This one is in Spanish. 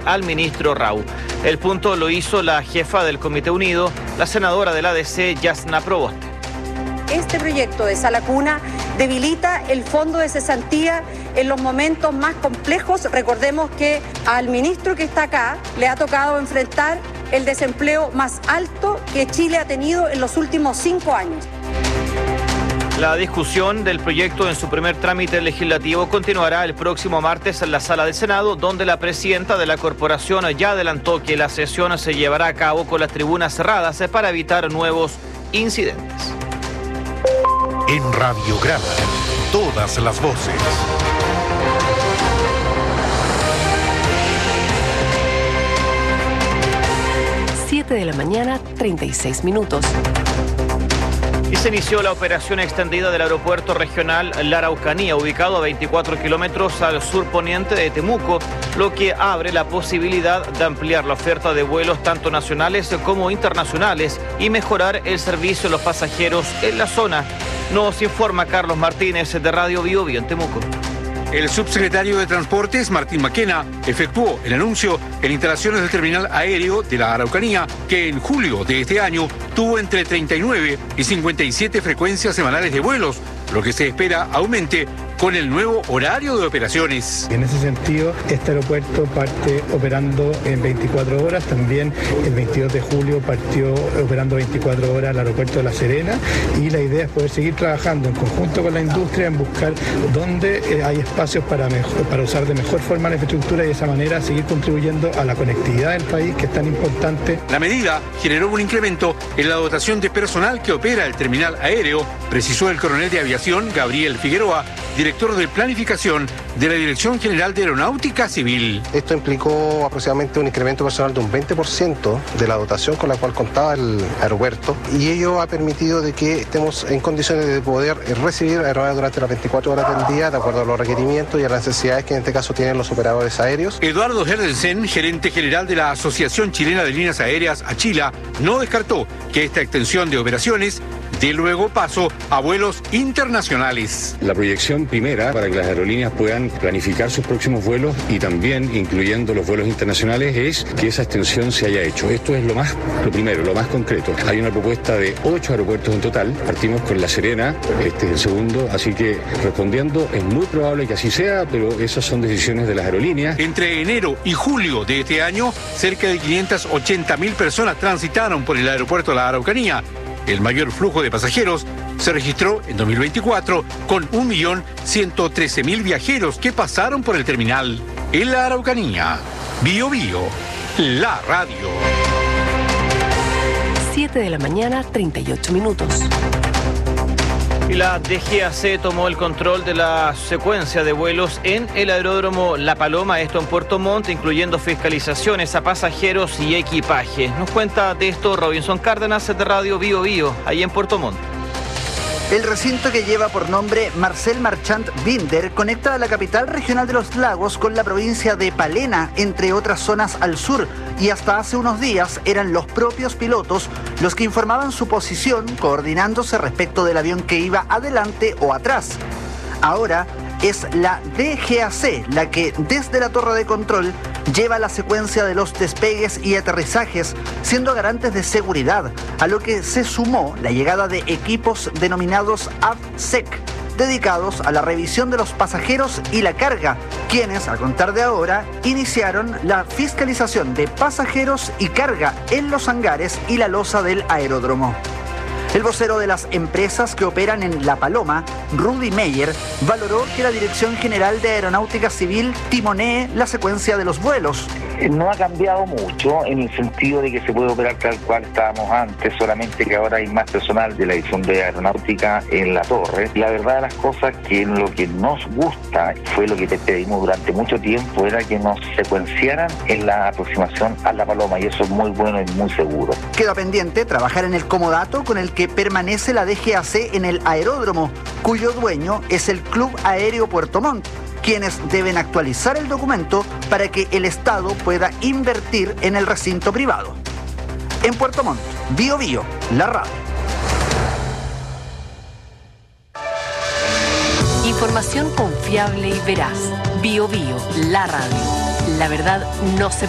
al ministro Rau. El punto lo hizo la jefa del Comité Unido, la senadora del ADC, Yasna Proboste. Este proyecto de Sala Cuna debilita el fondo de cesantía en los momentos más complejos. Recordemos que al ministro que está acá le ha tocado enfrentar el desempleo más alto que Chile ha tenido en los últimos 5 años. La discusión del proyecto en su primer trámite legislativo continuará el próximo martes en la sala del Senado, donde la presidenta de la corporación ya adelantó que la sesión se llevará a cabo con las tribunas cerradas para evitar nuevos incidentes. En Radiograma, todas las voces. 7 de la mañana, 36 minutos. Y se inició la operación extendida del aeropuerto regional La Araucanía, ubicado a 24 kilómetros al sur poniente de Temuco, lo que abre la posibilidad de ampliar la oferta de vuelos tanto nacionales como internacionales y mejorar el servicio a los pasajeros en la zona. Nos informa Carlos Martínez de Radio Bio Bio en Temuco. El subsecretario de Transportes, Martín Maquena, efectuó el anuncio en instalaciones del terminal aéreo de la Araucanía, que en julio de este año tuvo entre 39 y 57 frecuencias semanales de vuelos, lo que se espera aumente con el nuevo horario de operaciones. En ese sentido, este aeropuerto parte operando en 24 horas. También el 22 de julio partió operando 24 horas el aeropuerto de La Serena, y la idea es poder seguir trabajando en conjunto con la industria en buscar dónde hay espacios para usar de mejor forma la infraestructura y de esa manera seguir contribuyendo a la conectividad del país, que es tan importante. La medida generó un incremento en la dotación de personal que opera el terminal aéreo, precisó el coronel de aviación Gabriel Figueroa, director de planificación de la Dirección General de Aeronáutica Civil. Esto implicó aproximadamente un incremento personal de un 20% de la dotación con la cual contaba el aeropuerto, y ello ha permitido de que estemos en condiciones de poder recibir aeronaves durante las 24 horas del día, de acuerdo a los requerimientos y a las necesidades que en este caso tienen los operadores aéreos. Eduardo Herdelsen, gerente general de la Asociación Chilena de Líneas Aéreas, ACHILA, no descartó que esta extensión de operaciones dé luego paso a vuelos internacionales. La proyección primera para que las aerolíneas puedan planificar sus próximos vuelos y también incluyendo los vuelos internacionales es que esa extensión se haya hecho. Esto es lo primero, lo más concreto. Hay una propuesta de 8 aeropuertos en total. Partimos con La Serena, este es el segundo, así que respondiendo, es muy probable que así sea, pero esas son decisiones de las aerolíneas. Entre enero y julio de este año, cerca de 580.000 personas transitaron por el aeropuerto de la Araucanía. El mayor flujo de pasajeros se registró en 2024 con 1.113.000 viajeros que pasaron por el terminal. En la Araucanía, Bio Bio, la radio. 7 de la mañana, 38 minutos. Y la DGAC tomó el control de la secuencia de vuelos en el aeródromo La Paloma, esto en Puerto Montt, incluyendo fiscalizaciones a pasajeros y equipaje. Nos cuenta de esto Robinson Cárdenas de Radio Bio Bio, ahí en Puerto Montt. El recinto, que lleva por nombre Marcel Marchand Binder, conecta a la capital regional de los lagos con la provincia de Palena, entre otras zonas al sur, y hasta hace unos días eran los propios pilotos los que informaban su posición, coordinándose respecto del avión que iba adelante o atrás. Ahora es la DGAC la que desde la torre de control lleva la secuencia de los despegues y aterrizajes, siendo garantes de seguridad, a lo que se sumó la llegada de equipos denominados AVSEC, dedicados a la revisión de los pasajeros y la carga, quienes, a contar de ahora, iniciaron la fiscalización de pasajeros y carga en los hangares y la losa del aeródromo. El vocero de las empresas que operan en La Paloma, Rudy Meyer, valoró que la Dirección General de Aeronáutica Civil timonee la secuencia de los vuelos. No ha cambiado mucho en el sentido de que se puede operar tal cual estábamos antes, solamente que ahora hay más personal de la Dirección de Aeronáutica en la torre. La verdad de las cosas, que lo que nos gusta fue lo que te pedimos durante mucho tiempo, era que nos secuenciaran en la aproximación a La Paloma, y eso es muy bueno y muy seguro. Queda pendiente trabajar en el comodato con el que permanece la DGAC en el aeródromo, cuyo dueño es el Club Aéreo Puerto Montt, quienes deben actualizar el documento para que el Estado pueda invertir en el recinto privado. En Puerto Montt, Bio Bio, la radio. Información confiable y veraz. Bio Bio, la radio. La verdad no se